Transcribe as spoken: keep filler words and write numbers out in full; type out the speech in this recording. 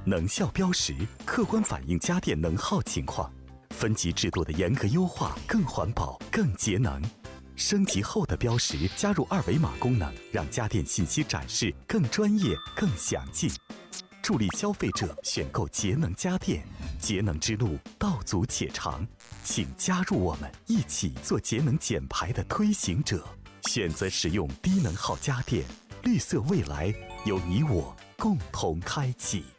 能效标识客观反映家电能耗情况，分级制度的严格优化更环保、更节能。升级后的标识加入二维码功能，让家电信息展示更专业、更详尽，助力消费者选购节能家电。节能之路道阻且长，请加入我们，一起做节能减排的推行者，选择使用低能耗家电，绿色未来由你我共同开启。